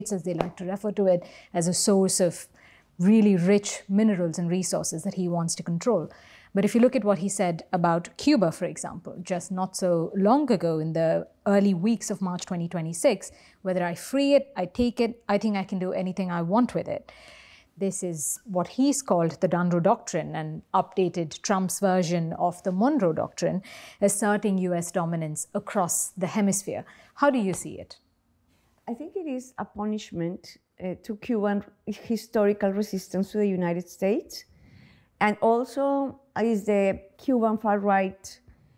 as they like to refer to it, as a source of really rich minerals and resources that he wants to control. But if you look at what he said about Cuba, for example, just not so long ago in the early weeks of March 2026, whether I free it, I take it, I think I can do anything I want with it. This is what he's called the Dunro Doctrine, an updated Trump's version of the Monroe Doctrine, asserting US dominance across the hemisphere. How do you see it? I think it is a punishment to Cuban historical resistance to the United States, and also is the Cuban far-right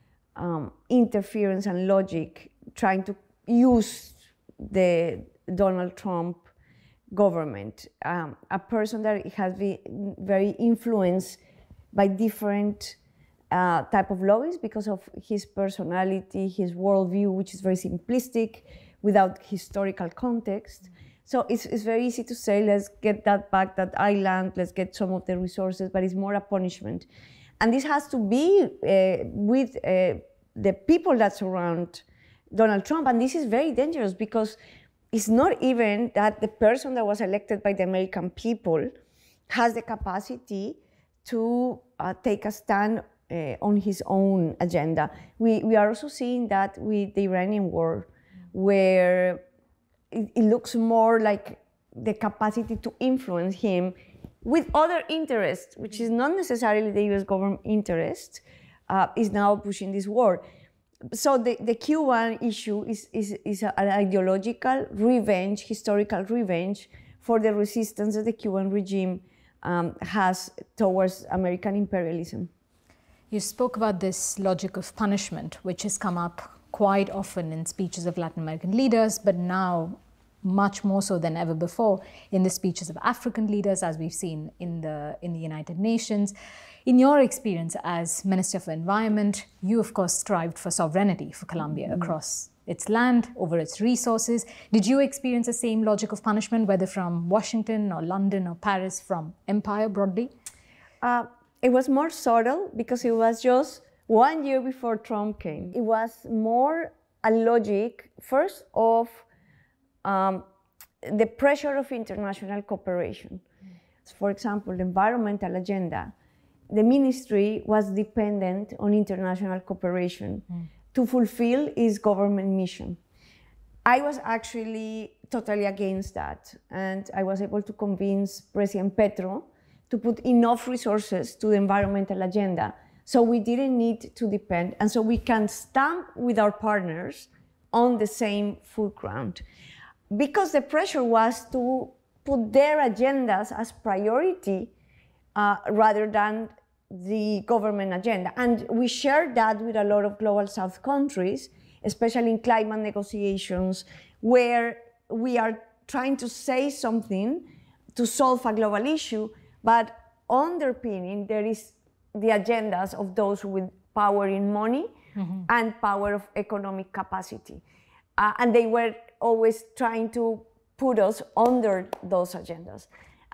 interference and logic trying to use the Donald Trump government, a person that has been very influenced by different type of lobbies because of his personality, his worldview, which is very simplistic, without historical context. So it's very easy to say, let's get that back, that island, let's get some of the resources, but it's more a punishment. And this has to be with the people that surround Donald Trump. And this is very dangerous because it's not even that the person that was elected by the American people has the capacity to take a stand on his own agenda. We are also seeing that with the Iranian war, where it looks more like the capacity to influence him with other interests, which is not necessarily the US government interest, is now pushing this war. So the Cuban issue is an ideological revenge, historical revenge for the resistance that the Cuban regime has towards American imperialism. You spoke about this logic of punishment, which has come up quite often in speeches of Latin American leaders, but now much more so than ever before in the speeches of African leaders, as we've seen in the United Nations. In your experience as Minister for Environment, you of course strived for sovereignty for Colombia across its land, over its resources. Did you experience the same logic of punishment, whether from Washington or London or Paris, from empire broadly? It was more subtle because it was just 1 year before Trump came. It was more a logic, first of the pressure of international cooperation. For example, the environmental agenda, the ministry was dependent on international cooperation to fulfill its government mission. I was actually totally against that, and I was able to convince President Petro to put enough resources to the environmental agenda so we didn't need to depend, and so we can stand with our partners on the same full ground. Because the pressure was to put their agendas as priority rather than the government agenda. And we shared that with a lot of Global South countries, especially in climate negotiations, where we are trying to say something to solve a global issue, but underpinning there is the agendas of those with power in money and power of economic capacity. And they were always trying to put us under those agendas.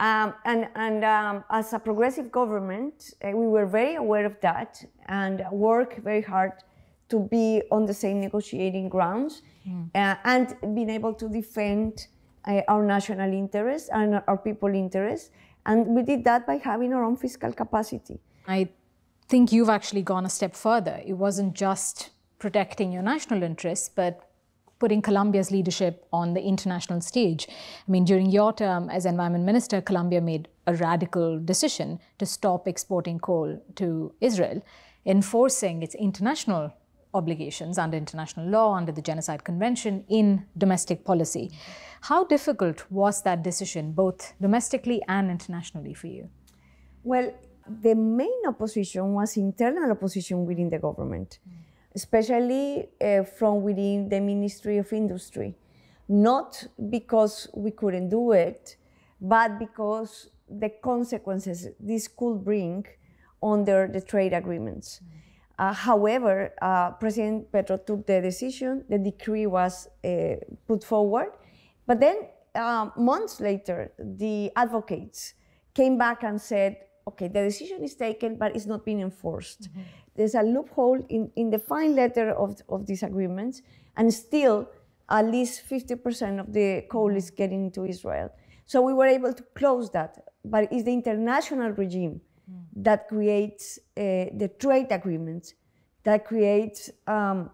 As a progressive government, we were very aware of that and worked very hard to be on the same negotiating grounds and being able to defend our national interests and our people's interests. And we did that by having our own fiscal capacity. I think you've actually gone a step further. It wasn't just protecting your national interests, but putting Colombia's leadership on the international stage. I mean, during your term as Environment Minister, Colombia made a radical decision to stop exporting coal to Israel, enforcing its international obligations under international law, under the Genocide Convention, in domestic policy. How difficult was that decision, both domestically and internationally, for you? Well, the main opposition was internal opposition within the government, especially from within the Ministry of Industry. Not because we couldn't do it, but because the consequences this could bring under the trade agreements. However, President Petro took the decision, the decree was put forward, but then months later, the advocates came back and said, okay, the decision is taken, but it's not being enforced. There's a loophole in the fine letter of these agreements, and still at least 50% of the coal is getting into Israel. So we were able to close that. But it's the international regime that creates the trade agreements, that creates a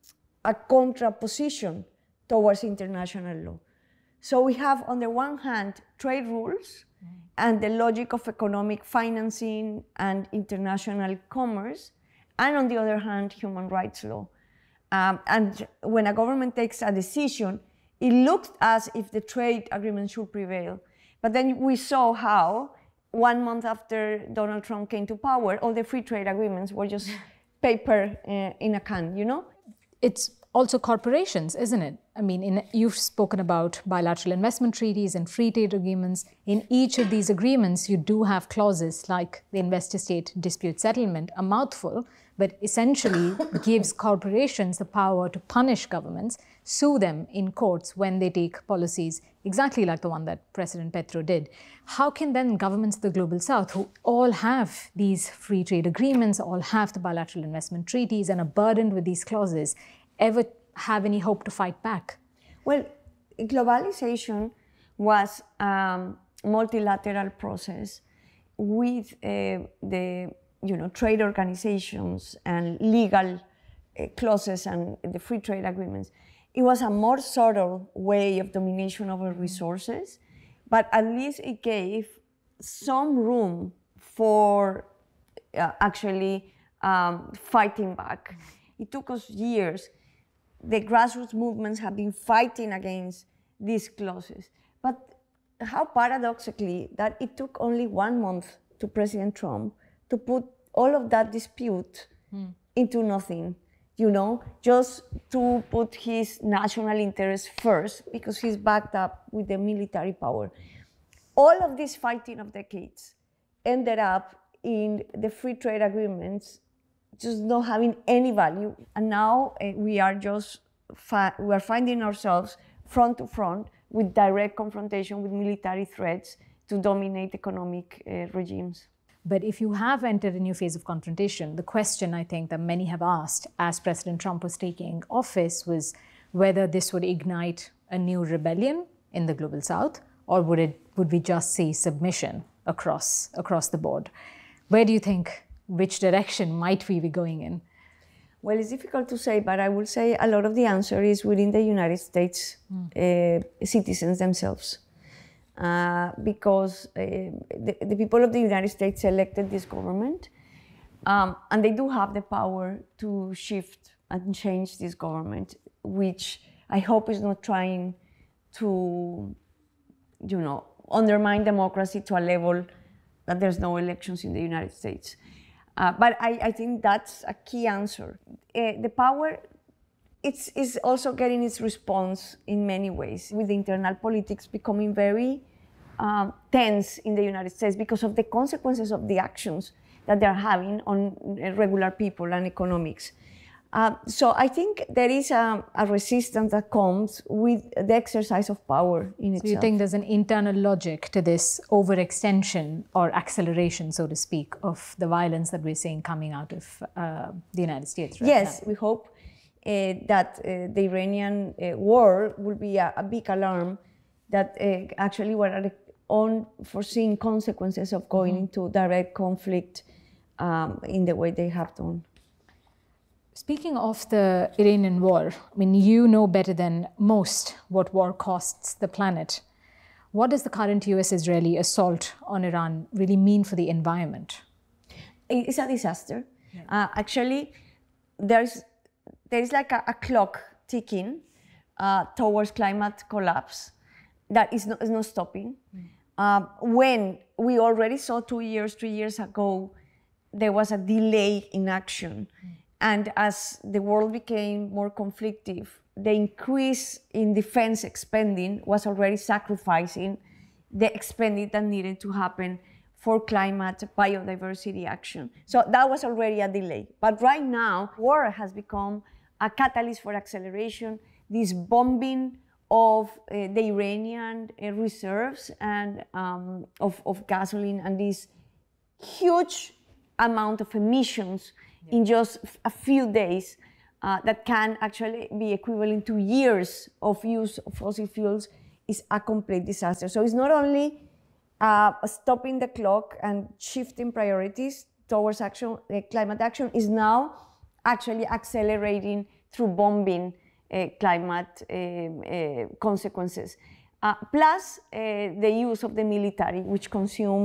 contraposition towards international law. So we have, on the one hand, trade rules and the logic of economic financing and international commerce, and on the other hand, human rights law. And when a government takes a decision, it looks as if the trade agreement should prevail. But then we saw how, 1 month after Donald Trump came to power, all the free trade agreements were just paper in a can, you know? It's also corporations, isn't it? I mean, you've spoken about bilateral investment treaties and free trade agreements. In each of these agreements, you do have clauses like the investor-state dispute settlement, a mouthful, but essentially gives corporations the power to punish governments, sue them in courts when they take policies exactly like the one that President Petro did. How can then governments of the Global South, who all have these free trade agreements, all have the bilateral investment treaties and are burdened with these clauses, ever have any hope to fight back? Well, globalization was a multilateral process with the trade organizations and legal clauses and the free trade agreements. It was a more subtle way of domination over resources, but at least it gave some room for actually fighting back. It took us years. The grassroots movements have been fighting against these clauses. But how paradoxically that it took only 1 month to President Trump to put all of that dispute into nothing, you know, just to put his national interest first because he's backed up with the military power. All of this fighting of decades ended up in the free trade agreements just not having any value. And now we are just we are finding ourselves front to front with direct confrontation with military threats to dominate economic regimes. But if you have entered a new phase of confrontation, the question I think that many have asked as President Trump was taking office was whether this would ignite a new rebellion in the Global South, or would we just see submission across the board? Where do you think, which direction might we be going in? Well, it's difficult to say, but I will say a lot of the answer is within the United States citizens themselves. Because the people of the United States elected this government, and they do have the power to shift and change this government, which I hope is not trying to, undermine democracy to a level that there's no elections in the United States. But I think that's a key answer. The power is also getting its response in many ways, with the internal politics becoming very tense in the United States because of the consequences of the actions that they're having on regular people and economics. So I think there is a resistance that comes with the exercise of power in itself. So you think there's an internal logic to this overextension or acceleration, so to speak, of the violence that we're seeing coming out of the United States right Yes, now? we hope that the Iranian war will be a big alarm that actually what are the unforeseen consequences of going into direct conflict in the way they have done. Speaking of the Iranian war, I mean, you know better than most what war costs the planet. What does the current US-Israeli assault on Iran really mean for the environment? It's a disaster. Yeah. Actually, there is like a clock ticking towards climate collapse that is not stopping. When we already saw 2 years, 3 years ago, there was a delay in action. And as the world became more conflictive, the increase in defense spending was already sacrificing the spending that needed to happen for climate biodiversity action. So that was already a delay. But right now, war has become a catalyst for acceleration. This bombing of the Iranian reserves and of gasoline, and this huge amount of emissions in just a few days that can actually be equivalent to years of use of fossil fuels is a complete disaster. So it's not only stopping the clock and shifting priorities towards action, climate action is now actually accelerating through bombing climate consequences. Plus the use of the military, which consume